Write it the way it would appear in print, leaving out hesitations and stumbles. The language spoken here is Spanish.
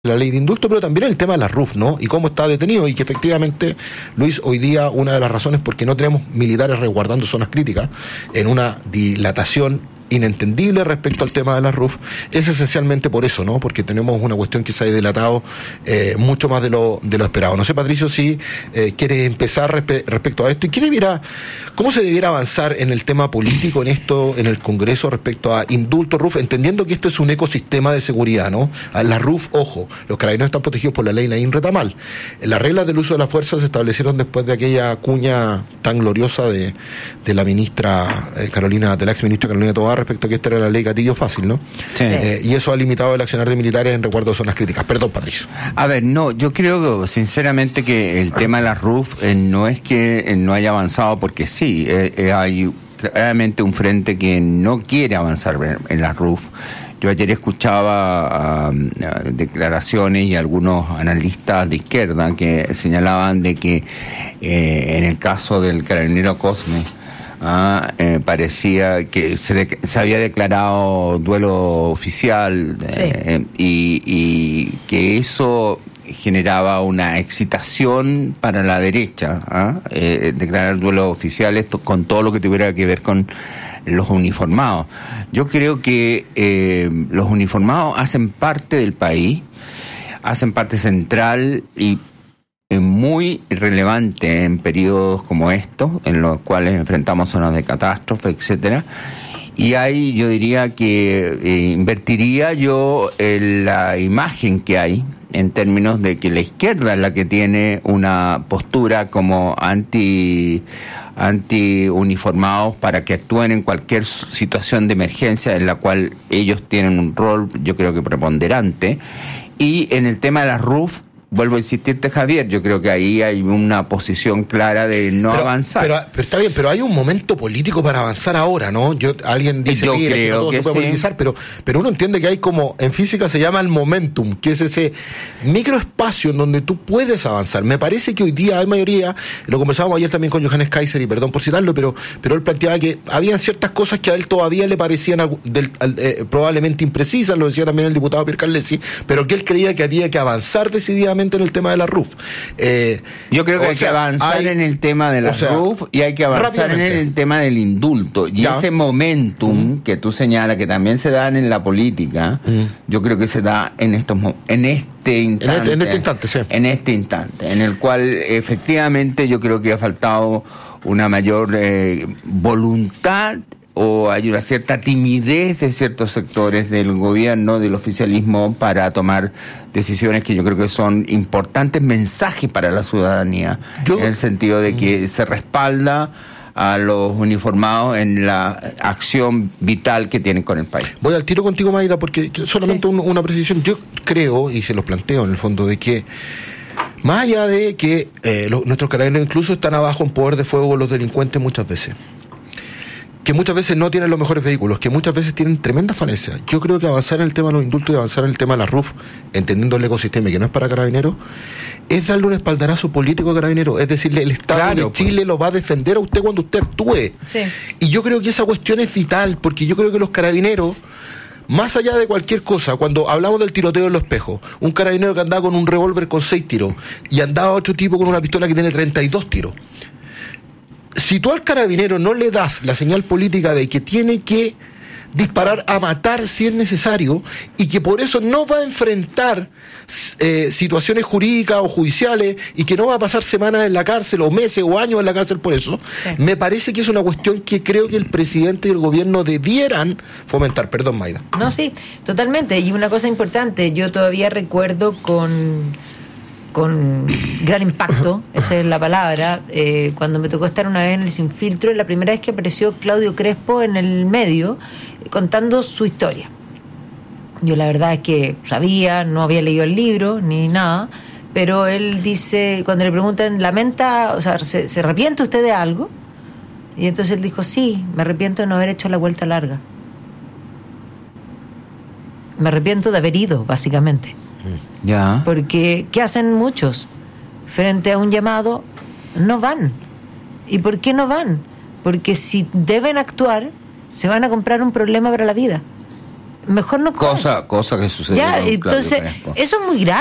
la ley de indulto, pero también el tema de la RUF, ¿no? Y cómo está detenido, y que efectivamente, Luis, hoy día una de las razones por qué no tenemos militares resguardando zonas críticas en una dilatación inentendible respecto al tema de la RUF, es esencialmente por eso, ¿no? Porque tenemos una cuestión que se ha dilatado mucho más de lo esperado. No sé, Patricio, si quieres empezar respecto a esto, y cómo se debiera avanzar en el tema político, en esto, en el Congreso, respecto a indulto, RUF, entendiendo que esto es un ecosistema de seguridad, ¿no? A la RUF, ojo, los carabineros están protegidos por la ley Naín Retamal. Las reglas del uso de la fuerza se establecieron después de aquella cuña tan gloriosa de la ministra Carolina, de la ex ministra Carolina Tobar, respecto a que esta era la ley gatillo fácil, ¿no? Sí. Y eso ha limitado el accionar de militares en resguardo de zonas críticas. Perdón, Patricio. A ver, no, yo creo sinceramente que el tema de la RUF no es que no haya avanzado, porque sí, hay claramente un frente que no quiere avanzar en la RUF. Yo ayer escuchaba declaraciones y algunos analistas de izquierda que señalaban de que en el caso del carabinero Cosme, parecía que se había declarado duelo oficial, sí. Y que eso generaba una excitación para la derecha, declarar duelo oficial, esto con todo lo que tuviera que ver con los uniformados. Yo creo que los uniformados hacen parte del país, hacen parte central y muy relevante en periodos como estos, en los cuales enfrentamos zonas de catástrofe, etcétera. Y ahí yo diría que invertiría yo en la imagen que hay en términos de que la izquierda es la que tiene una postura como anti uniformados para que actúen en cualquier situación de emergencia en la cual ellos tienen un rol, yo creo que preponderante. Y en el tema de las RUF, vuelvo a insistirte, Javier, yo creo que ahí hay una posición clara de no avanzar. Pero está bien, pero hay un momento político para avanzar ahora, ¿no? Alguien dice yo que no todo que se puede politizar, pero uno entiende que hay como, en física se llama el momentum, que es ese microespacio en donde tú puedes avanzar. Me parece que hoy día hay mayoría, lo conversábamos ayer también con Johannes Kaiser, y perdón por citarlo, pero él planteaba que había ciertas cosas que a él todavía le parecían probablemente imprecisas, lo decía también el diputado Pierre Carlesi, pero que él creía que había que avanzar decididamente en el tema de la RUF. Yo creo que hay que avanzar en el tema de la RUF y hay que avanzar en el tema del indulto. Y ese momentum que tú señalas, que también se da en la política, yo creo que se da en este instante, en el cual efectivamente yo creo que ha faltado una mayor voluntad, o hay una cierta timidez de ciertos sectores del gobierno, del oficialismo, para tomar decisiones que yo creo que son importantes mensajes para la ciudadanía, en el sentido de que se respalda a los uniformados en la acción vital que tienen con el país. Voy al tiro contigo, Maida, porque solamente una precisión. Yo creo, y se lo planteo en el fondo, de que más allá de que nuestros carabineros incluso están abajo en poder de fuego con los delincuentes muchas veces, que muchas veces no tienen los mejores vehículos, que muchas veces tienen tremendas falencias. Yo creo que avanzar en el tema de los indultos y avanzar en el tema de la RUF, entendiendo el ecosistema y que no es para carabineros, es darle un espaldarazo político a carabineros. Es decirle, el Estado de Chile lo va a defender a usted cuando usted actúe. Sí. Y yo creo que esa cuestión es vital, porque yo creo que los carabineros, más allá de cualquier cosa, cuando hablamos del tiroteo en Los Espejos, un carabinero que andaba con un revólver con 6 tiros y andaba otro tipo con una pistola que tiene 32 tiros. Si tú al carabinero no le das la señal política de que tiene que disparar a matar si es necesario, y que por eso no va a enfrentar situaciones jurídicas o judiciales, y que no va a pasar semanas en la cárcel o meses o años en la cárcel por eso, me parece que es una cuestión que creo que el presidente y el gobierno debieran fomentar. Perdón, Maida. No, sí, totalmente. Y una cosa importante, yo todavía recuerdo con gran impacto, esa es la palabra, cuando me tocó estar una vez en el Sin Filtro, la primera vez que apareció Claudio Crespo en el medio contando su historia. Yo la verdad es que sabía, no había leído el libro ni nada, pero él dice, cuando le preguntan, ¿lamenta, o sea, se arrepiente usted de algo? Y entonces él dijo, sí, me arrepiento de no haber hecho la vuelta larga. Me arrepiento de haber ido, básicamente. Ya. Porque, ¿qué hacen muchos? Frente a un llamado, no van. ¿Y por qué no van? Porque si deben actuar, se van a comprar un problema para la vida. mejor no. Cosa que sucedió Ya, con Claudio entonces, Crespo. eso es muy grave.